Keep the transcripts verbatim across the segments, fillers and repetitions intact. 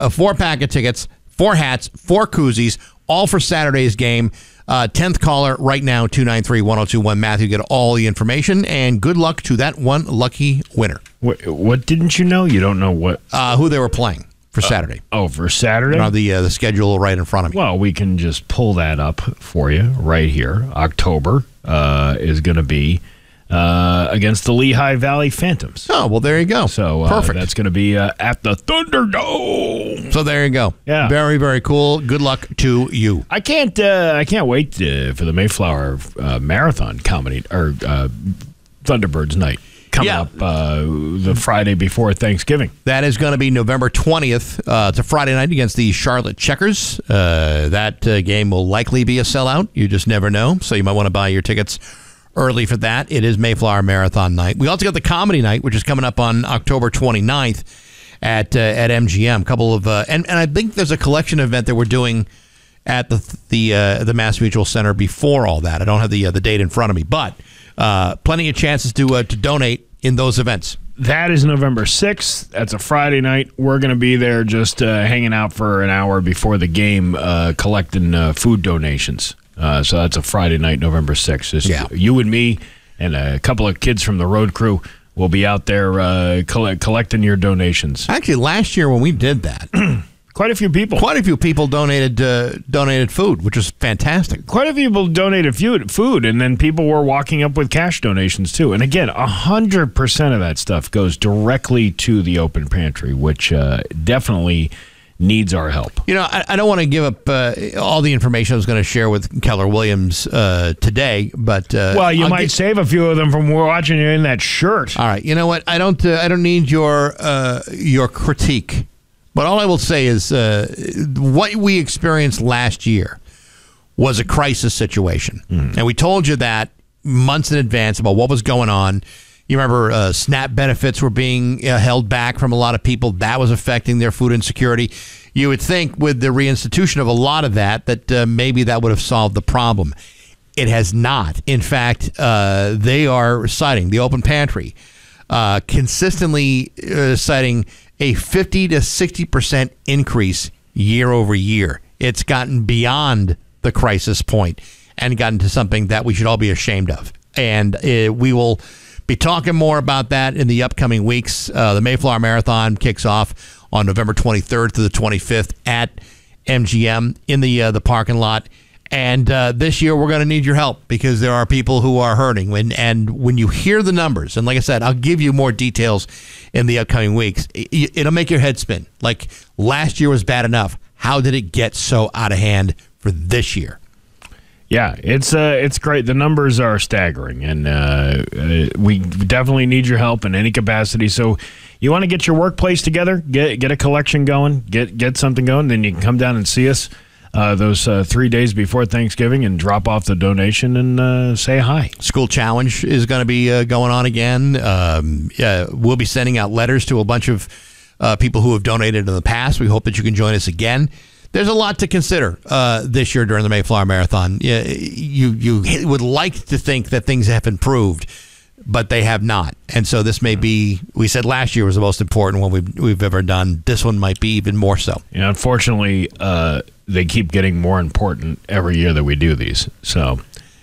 a four pack of tickets, four hats, four koozies, all for Saturday's game. Uh, tenth caller right now, two nine three, one oh two one. Matthew, get all the information, and good luck to that one lucky winner. What, what didn't you know? You don't know what? Uh, who they were playing for Saturday. Uh, oh, for Saturday? You know, the, uh, the schedule right in front of me. Well, we can just pull that up for you right here. October uh, is going to be uh, against the Lehigh Valley Phantoms. Oh, well, there you go. So uh, perfect. That's going to be uh, at the Thunderdome. So there you go. Yeah. Very, very cool. Good luck to you. I can't. Uh, I can't wait uh, for the Mayflower uh, Marathon comedy or uh, Thunderbirds night coming Yeah. up uh, the Friday before Thanksgiving. That is going to be November twentieth. Uh, it's a Friday night against the Charlotte Checkers. Uh, that uh, game will likely be a sellout. You just never know. So you might want to buy your tickets early for that. It is Mayflower Marathon night. We also got the comedy night, which is coming up on October twenty-ninth at uh, at M G M. A couple of uh, and and I think there's a collection event that we're doing at the the uh, the Mass Mutual Center before all that. I don't have the uh, the date in front of me, but uh, plenty of chances to uh, to donate in those events. That is November sixth. That's a Friday night. We're going to be there just uh, hanging out for an hour before the game, uh, collecting uh, food donations. Uh, so that's a Friday night, November sixth. Just Yeah. You and me and a couple of kids from the road crew will be out there uh, collect, collecting your donations. Actually, last year when we did that, Quite a few people. quite a few people donated uh, donated food, which was fantastic. Quite a few people donated food, food, and then people were walking up with cash donations, too. And again, one hundred percent of that stuff goes directly to the open pantry, which uh, definitely needs our help. You know, I, I don't want to give up uh, all the information I was going to share with Keller Williams uh, today, but uh, Well, you I'll might get- save a few of them from watching you in that shirt. All right, you know what? I don't. Uh, I don't need your uh, your critique, but all I will say is uh, what we experienced last year was a crisis situation, Mm. and we told you that months in advance about what was going on. You remember uh, SNAP benefits were being uh, held back from a lot of people. That was affecting their food insecurity. You would think with the reinstitution of a lot of that, that uh, maybe that would have solved the problem. It has not. In fact, uh, they are citing, the open pantry, uh, consistently uh, citing a fifty to sixty percent increase year over year. It's gotten beyond the crisis point and gotten to something that we should all be ashamed of. And uh, we will be talking more about that in the upcoming weeks. Uh, the Mayflower Marathon kicks off on November twenty-third to the twenty-fifth at M G M in the uh, the parking lot. And uh, this year we're going to need your help because there are people who are hurting. When, and when you hear the numbers, and like I said, I'll give you more details in the upcoming weeks, it, it'll make your head spin. Like last year was bad enough. How did it get so out of hand for this year? Yeah, it's uh, it's great. The numbers are staggering, and uh, uh, we definitely need your help in any capacity. So, you want to get your workplace together, get get a collection going, get get something going, then you can come down and see us uh, those uh, three days before Thanksgiving and drop off the donation and uh, say hi. School Challenge is going to be uh, going on again. Um, yeah, we'll be sending out letters to a bunch of uh, people who have donated in the past. We hope that you can join us again. There's a lot to consider uh, this year during the Mayflower Marathon. Yeah, you you would like to think that things have improved, but they have not. And so this may be, we said last year was the most important one we've, we've ever done. This one might be even more so. Yeah, unfortunately, uh, they keep getting more important every year that we do these. So,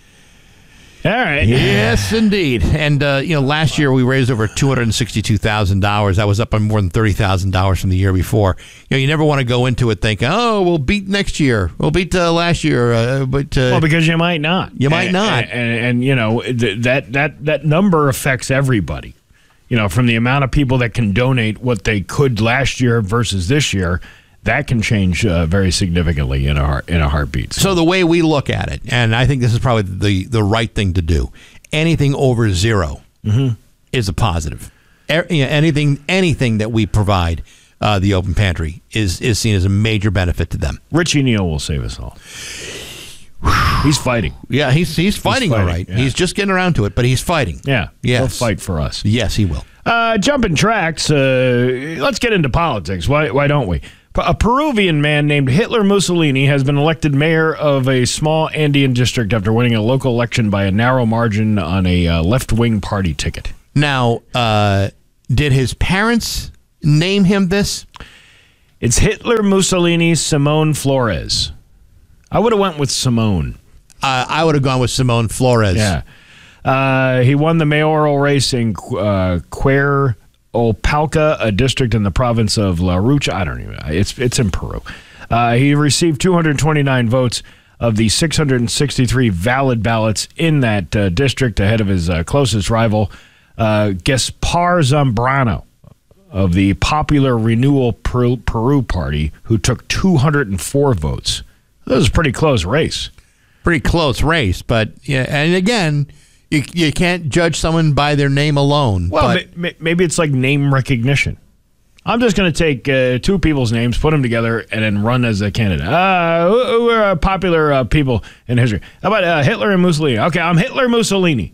all right. Yes, indeed. And, uh, you know, last year we raised over two hundred sixty-two thousand dollars. That was up on more than thirty thousand dollars from the year before. You know, you never want to go into it thinking, oh, we'll beat next year. We'll beat uh, last year. Uh, but uh, Well, because you might not. You might and, not. And, and, and you know, th- that, that, that number affects everybody. You know, from the amount of people that can donate what they could last year versus this year, that can change uh, very significantly in a heart, in a heartbeat. So the way we look at it, and I think this is probably the, the right thing to do, anything over zero mm-hmm. is a positive. Er, you know, anything anything that we provide uh, the open pantry is, is seen as a major benefit to them. Richie Neal will save us all. He's fighting. Yeah, he's he's fighting, fighting, all right. yeah. He's just getting around to it, but he's fighting. Yeah, Yes. he'll fight for us. Yes, he will. Uh, jumping tracks, uh, let's get into politics. Why, why don't we? A Peruvian man named Hitler Mussolini has been elected mayor of a small Andean district after winning a local election by a narrow margin on a uh, left-wing party ticket. Now, uh, did his parents name him this? It's Hitler, Mussolini, Simone, Flores. I would have went with Simone. Uh, I would have gone with Simone Flores. Yeah. Uh, he won the mayoral race in uh, Cuerpalca, a district in the province of La Rucha. I don't even know. It's, it's in Peru. Uh, he received two hundred twenty-nine votes of the six hundred sixty-three valid ballots in that uh, district, ahead of his uh, closest rival, uh, Gaspar Zambrano of the Popular Renewal Peru, Peru Party, who took two hundred four votes. That was a pretty close race. Pretty close race, but yeah, and again, you you can't judge someone by their name alone. Well, but, ma- maybe it's like name recognition. I'm just going to take uh, two people's names, put them together, and then run as a candidate. Uh, who, who are uh, popular uh, people in history? How about uh, Hitler and Mussolini? Okay, I'm Hitler Mussolini.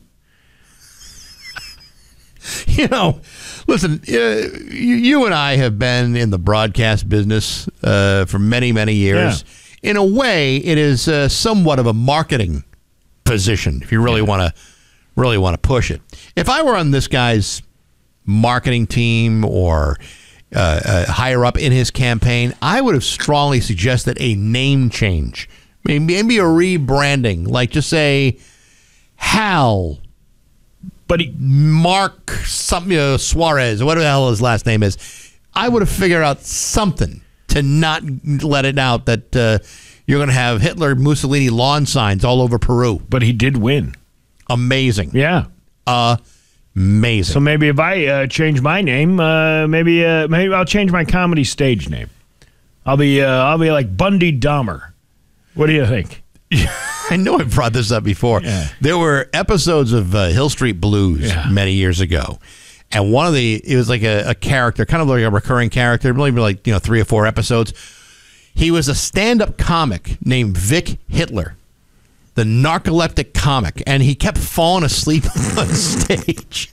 You know, listen, uh, you, you and I have been in the broadcast business uh, for many, many years. Yeah. In a way, it is uh, somewhat of a marketing position, if you really yeah. want to really want to push it. If I were on this guy's marketing team or uh, uh, higher up in his campaign, I would have strongly suggested a name change, maybe, maybe a rebranding, like just say Hal. But he, Mark something uh, Suarez, whatever the hell his last name is. I would have figured out something to not let it out that uh, you're going to have Hitler, Mussolini lawn signs all over Peru. But he did win. Amazing. Yeah. Amazing. So maybe if I uh, change my name, uh, maybe uh, maybe I'll change my comedy stage name. I'll be uh, I'll be like Bundy Dahmer. What do you think? I know I brought this up before. Yeah. There were episodes of uh, Hill Street Blues yeah. many years ago, and one of the it was like a, a character, kind of like a recurring character, really like you know three or four episodes. He was a stand-up comic named Vic Hitler, the narcoleptic comic, and he kept falling asleep on stage.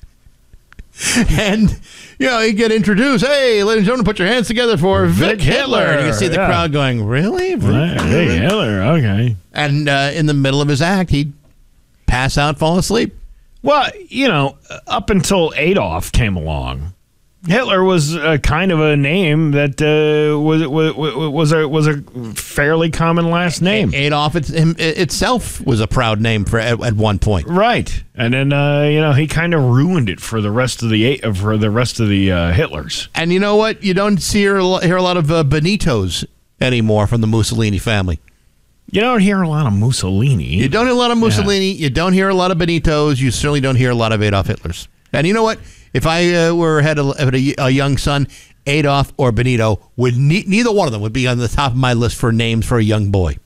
And, you know, he'd get introduced. Hey, ladies and gentlemen, put your hands together for Vic, Vic Hitler. Hitler. And you can see the yeah. crowd going, really? Vic hey, Hitler, okay. And uh, in the middle of his act, he'd pass out, fall asleep. Well, you know, up until Adolf came along, Hitler was a kind of a name that uh, was was was a was a fairly common last name. Adolf it, itself was a proud name for at, at one point, right? And then uh, you know he kind of ruined it for the rest of the for the rest of the uh, Hitlers. And you know what? You don't see hear a lot of uh, Benitos anymore from the Mussolini family. You don't hear a lot of Mussolini. You don't hear a lot of Mussolini. Yeah. You don't hear a lot of Benitos. You certainly don't hear a lot of Adolf Hitlers. And you know what? If I uh, were had a, a, a young son, Adolf or Benito, would ne- neither one of them would be on the top of my list for names for a young boy.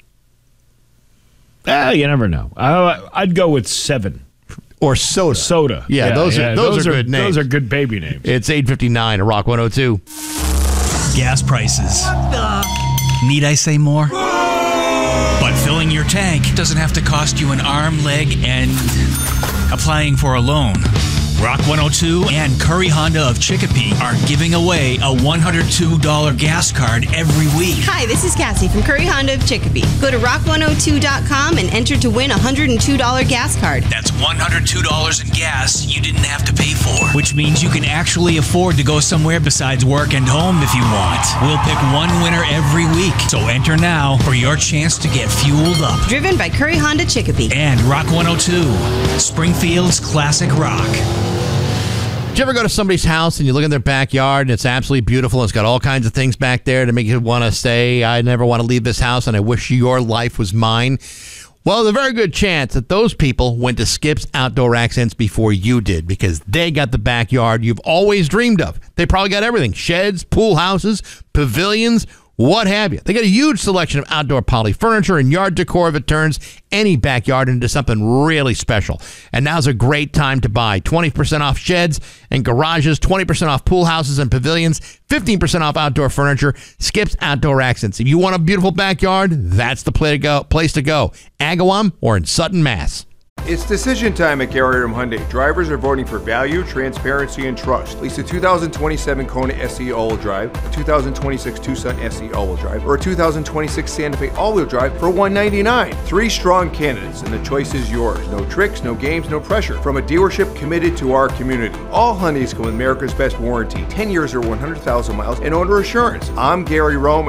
Ah, you never know. I, I'd go with seven. Or Soda. Soda. Yeah, yeah those yeah, are those, those are good are, names. Those are good baby names. It's eight fifty-nine at Rock one oh two. Gas prices. Need I say more? But filling your tank doesn't have to cost you an arm, leg, and applying for a loan. Rock one oh two and Curry Honda of Chicopee are giving away a one hundred two dollars gas card every week. Hi, this is Cassie from Curry Honda of Chicopee. Go to rock one oh two dot com and enter to win a one hundred two dollars gas card. That's one hundred two dollars in gas you didn't have to pay for, which means you can actually afford to go somewhere besides work and home if you want. We'll pick one winner every week, so enter now for your chance to get fueled up. Driven by Curry Honda Chicopee. And Rock one oh two, Springfield's classic rock. Did you ever go to somebody's house and you look in their backyard and it's absolutely beautiful and it's got all kinds of things back there to make you want to say, I never want to leave this house and I wish your life was mine? Well, there's a very good chance that those people went to Skip's Outdoor Accents before you did because they got the backyard you've always dreamed of. They probably got everything. Sheds, pool houses, pavilions, what have you. They got a huge selection of outdoor poly furniture and yard decor that turns any backyard into something really special. And now's a great time to buy. twenty percent off sheds and garages, twenty percent off pool houses and pavilions, fifteen percent off outdoor furniture. Skip's Outdoor Accents. If you want a beautiful backyard, that's the place to go. Place to go. Agawam or in Sutton, Mass. It's decision time at Gary Rome Hyundai. Drivers are voting for value, transparency, and trust. Lease a two thousand twenty-seven Kona S E all-wheel drive, a two thousand twenty-six Tucson S E all-wheel drive, or a two thousand twenty-six Santa Fe all-wheel drive for one hundred ninety-nine dollars. Three strong candidates, and the choice is yours. No tricks, no games, no pressure. From a dealership committed to our community. All Hyundais come with America's best warranty, ten years or one hundred thousand miles, and owner assurance. I'm Gary Rome.